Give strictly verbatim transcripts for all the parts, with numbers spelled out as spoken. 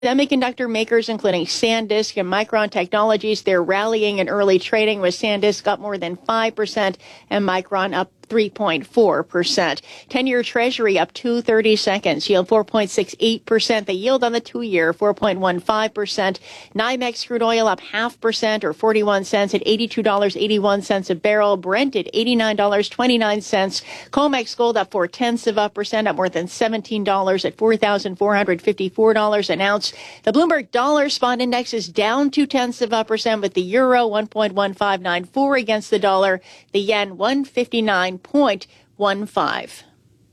Semiconductor makers, including SanDisk and Micron Technologies, they're rallying in early trading with SanDisk up more than five percent and Micron up three point four percent. ten-year Treasury up two thirty seconds, yield four point six eight percent. The yield on the two-year, four point one five percent. NYMEX crude oil up half percent or forty-one cents at eighty-two dollars and eighty-one cents a barrel. Brent at eighty-nine dollars and twenty-nine cents. COMEX gold up four-tenths of a percent, up more than seventeen dollars at four thousand four hundred fifty-four dollars an ounce. The Bloomberg Dollar Spot Index is down two-tenths of a percent, with the euro one point one five nine four against the dollar, the yen one fifty-nine point one five.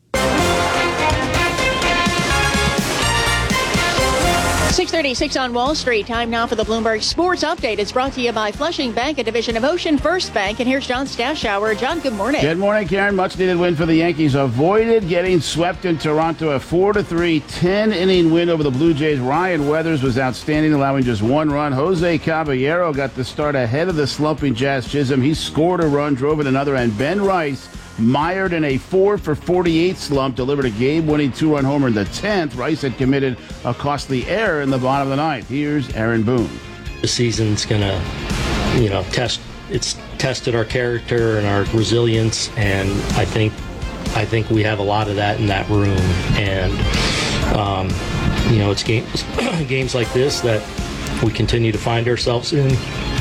six thirty-six on Wall Street. Time now for the Bloomberg Sports Update. It's brought to you by Flushing Bank, a division of Ocean First Bank. And here's John Stashower. John, good morning. Good morning, Karen. Much needed win for the Yankees. Avoided getting swept in Toronto. A four to three, ten-inning win over the Blue Jays. Ryan Weathers was outstanding, allowing just one run. Jose Caballero got the start ahead of the slumping Jazz Chisholm. He scored a run, drove in another, and Ben Rice, mired in a four for forty-eight slump, delivered a game-winning two-run homer in the tenth. Rice had committed a costly error in the bottom of the ninth. Here's Aaron Boone. The season's gonna, you know, test. It's tested our character and our resilience, and I think, I think we have a lot of that in that room. And um, you know, it's games, games like this that we continue to find ourselves in,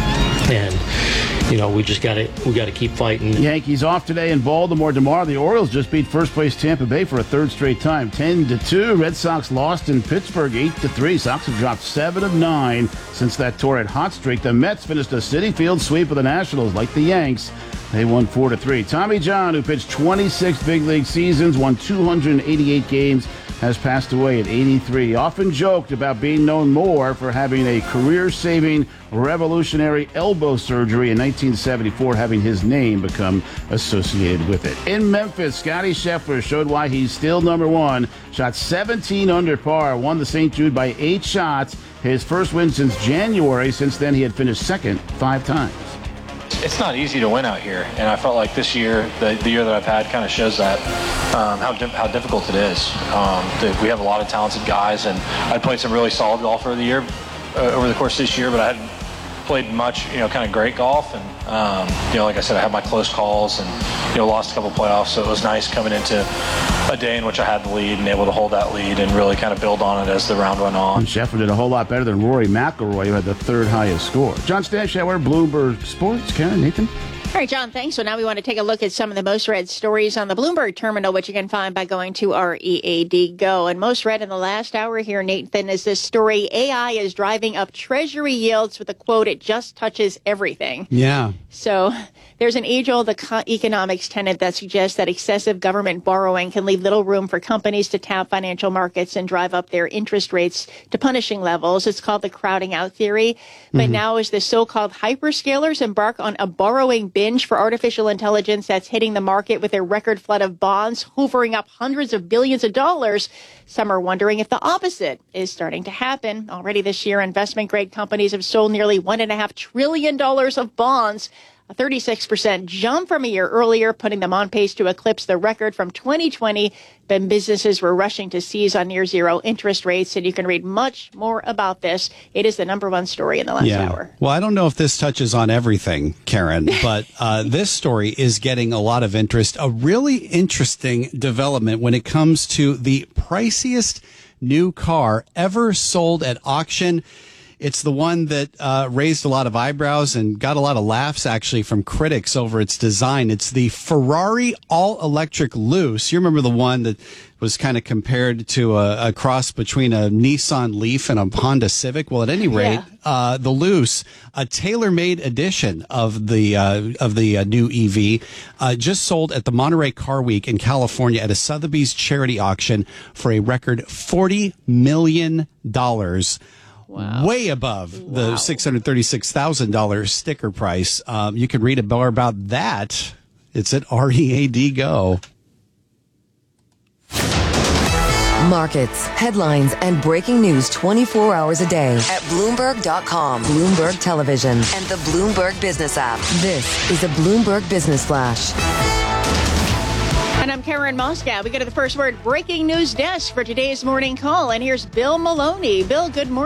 and. You know, we just got to we got to keep fighting. Yankees off today in Baltimore. Tomorrow, the Orioles just beat first place Tampa Bay for a third straight time, ten to two. Red Sox lost in Pittsburgh, eight to three. Sox have dropped seven of nine since that torrid hot streak. The Mets finished a Citi Field sweep of the Nationals, like the Yanks. They won four to three. Tommy John, who pitched twenty-six big league seasons, won two hundred eighty-eight games, has passed away at eighty-three. Often joked about being known more for having a career-saving, revolutionary elbow surgery in nineteen seventy-four, having his name become associated with it. In Memphis, Scottie Scheffler showed why he's still number one. Shot seventeen under par, won the Saint Jude by eight shots. His first win since January. Since then, he had finished second five times. It's not easy to win out here, and I felt like this year, the, the year that I've had, kind of shows that um, how di- how difficult it is. Um, that we have a lot of talented guys, and I played some really solid golf over the year, uh, over the course of this year, but I hadn't played much, you know, kind of great golf, and um, you know, like I said, I had my close calls, and you know, lost a couple playoffs, so it was nice coming into a day in which I had the lead and able to hold that lead and really kind of build on it as the round went on. And Scheffler did a whole lot better than Rory McIlroy, who had the third highest score. John Stashower, Bloomberg Sports. Karen, Nathan? All right, John, thanks. So now we want to take a look at some of the most read stories on the Bloomberg terminal, which you can find by going to our E A D Go. And most read in the last hour here, Nathan, is this story: A I is driving up Treasury yields with a quote, "It just touches everything." Yeah. So there's an age-old eco- economics tenet that suggests that excessive government borrowing can leave little room for companies to tap financial markets and drive up their interest rates to punishing levels. It's called the crowding out theory. But mm-hmm. now as the so-called hyperscalers embark on a borrowing binge for artificial intelligence that's hitting the market with a record flood of bonds, hoovering up hundreds of billions of dollars, some are wondering if the opposite is starting to happen. Already this year, investment-grade companies have sold nearly one point five trillion dollars of bonds, a thirty-six percent jump from a year earlier, putting them on pace to eclipse the record from twenty twenty, when businesses were rushing to seize on near zero interest rates. And you can read much more about this. It is the number one story in the last yeah. hour. Well, I don't know if this touches on everything, Karen, but uh, this story is getting a lot of interest. A really interesting development when it comes to the priciest new car ever sold at auction. It's the one that uh, raised a lot of eyebrows and got a lot of laughs, actually, from critics over its design. It's the Ferrari all-electric Luce. You remember the one that was kind of compared to a, a cross between a Nissan Leaf and a Honda Civic? Well, at any rate, yeah. uh, the Luce, a tailor-made edition of the uh, of the uh, new E V, uh, just sold at the Monterey Car Week in California at a Sotheby's charity auction for a record forty million dollars. Wow. Way above wow. the six hundred thirty-six thousand dollars sticker price. Um, you can read more about that. It's at R E A D Go. Markets, headlines, and breaking news twenty-four hours a day at Bloomberg dot com, Bloomberg Television, and the Bloomberg Business app. This is a Bloomberg Business Flash. And I'm Karen Moscow. We go to the First Word breaking news desk for today's morning call. And here's Bill Maloney. Bill, good morning.